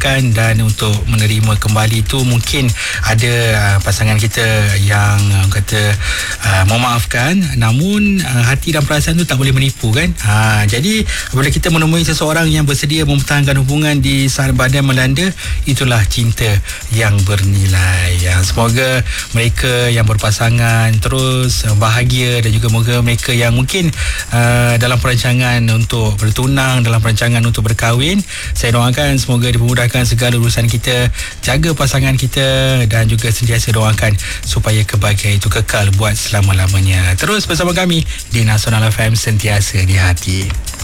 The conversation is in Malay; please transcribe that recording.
memaafkan dan untuk menerima kembali tu. Mungkin ada pasangan kita yang kata memaafkan, namun hati dan perasaan tu tak boleh menipu kan. Jadi apabila kita menemui seseorang yang bersedia mempertahankan hubungan di saat badai melanda, itulah cinta yang bernilai. Semoga mereka yang berpasangan terus bahagia, dan juga moga mereka yang mungkin dalam perancangan untuk bertunang, dalam perancangan untuk berkahwin, saya doakan semoga dipermudahkan segala urusan kita, jaga pasangan kita, dan juga sentiasa doakan supaya kebahagiaan itu kekal buat selama-lamanya. Terus bersama kami di Nasional FM, sentiasa di hati.